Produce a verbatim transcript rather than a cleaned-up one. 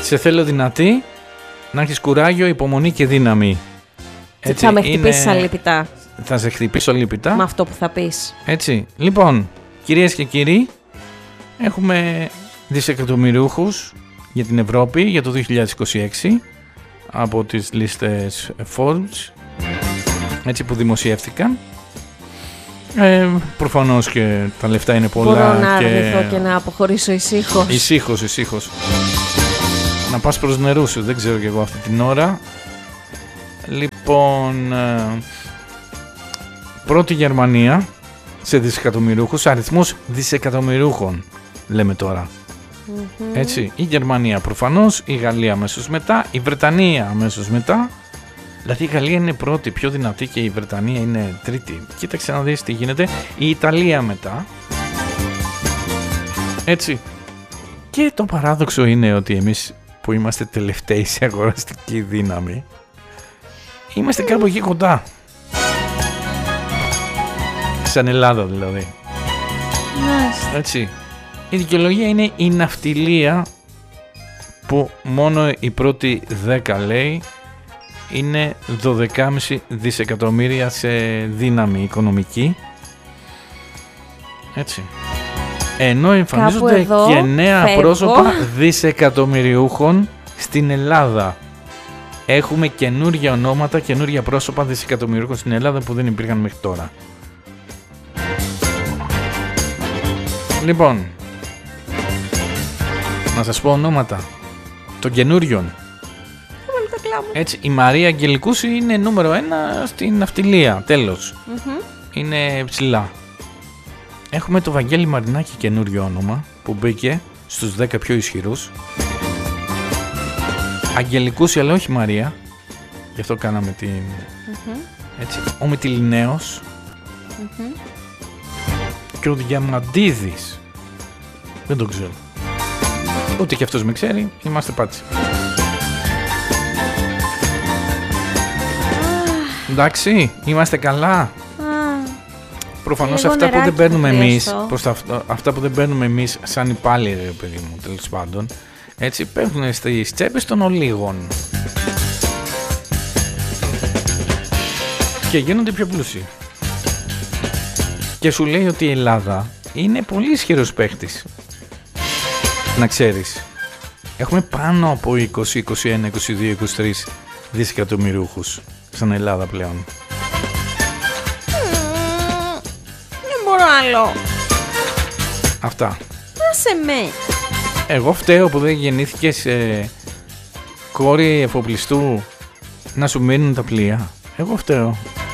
Σε θέλω δυνατή, να έχεις κουράγιο, υπομονή και δύναμη. Έτσι, θα με χτυπήσεις είναι... αλίπητα. Θα σε χτυπήσω αλίπητα. Με αυτό που θα πεις. Έτσι. Λοιπόν, κυρίες και κύριοι, έχουμε δισεκατομμυριούχους για την Ευρώπη για το δύο χιλιάδες είκοσι έξι από τις λίστες Forbes, έτσι, που δημοσιεύτηκαν. Ε, προφανώς και τα λεφτά είναι πολλά. Μπορώ να και... αρνηθώ και να αποχωρήσω ησύχως. Ησύχως, ησύχως. Να πας προς νερού σου, δεν ξέρω κι εγώ αυτή την ώρα. Λοιπόν, ε, πρώτη Γερμανία σε δισεκατομμυριούχους, αριθμός δισεκατομμυριούχων λέμε τώρα. Mm-hmm. Έτσι, η Γερμανία προφανώς, η Γαλλία αμέσως μετά, η Βρετανία αμέσως μετά. Δηλαδή η Γαλλία είναι πρώτη, πιο δυνατή, και η Βρετανία είναι τρίτη. Κοίταξε να δεις τι γίνεται. Η Ιταλία μετά. Έτσι. Και το παράδοξο είναι ότι εμείς που είμαστε τελευταίοι σε αγοραστική δύναμη, είμαστε κάπου εκεί κοντά. Σαν Ελλάδα δηλαδή. Μάλιστα. Έτσι. Η δικαιολογία είναι η ναυτιλία, που μόνο η πρώτη δέκα λέει είναι δώδεκα κόμμα πέντε δισεκατομμύρια σε δύναμη οικονομική. Έτσι. Ενώ εμφανίζονται και νέα φεύγω. πρόσωπα δισεκατομμυριούχων στην Ελλάδα. Έχουμε καινούργια ονόματα, καινούργια πρόσωπα δισεκατομμυριούχων στην Ελλάδα που δεν υπήρχαν μέχρι τώρα. Λοιπόν, να σας πω ονόματα των καινούριων. Έτσι, η Μαρία Αγγελικούση είναι νούμερο ένα στην ναυτιλία, τέλος. Mm-hmm. Είναι ψηλά. Έχουμε το Βαγγέλη Μαρινάκη, καινούριο όνομα, που μπήκε στους δέκα πιο ισχυρούς. Αγγελικούση, αλλά όχι Μαρία. Γι' αυτό κάναμε την... Mm-hmm. Έτσι. Ο Μητυλινέος. Mm-hmm. Και ο Διαμαντίδης. Δεν τον ξέρω. Ούτε και αυτός με ξέρει. Είμαστε πάτσι. Εντάξει, είμαστε καλά. Προφανώς αυτά που δεν παίρνουμε εμείς, προς τα, αυτά που δεν παίρνουμε εμείς σαν υπάλληλοι, ρε παιδί μου, τέλος πάντων, έτσι, πέφτουν στις τσέπες των ολίγων και γίνονται πιο πλούσιοι. Και σου λέει ότι η Ελλάδα είναι πολύ ισχυρός παίχτης. Να ξέρεις, έχουμε πάνω από είκοσι, είκοσι ένα, είκοσι δύο, είκοσι τρία δισεκατομμυριούχους σαν Ελλάδα πλέον. Άλλο. Αυτά. Άσε με. Εγώ φταίω που δεν γεννήθηκες ε, κόρη εφοπλιστού να σου μείνουν τα πλοία. Εγώ φταίω.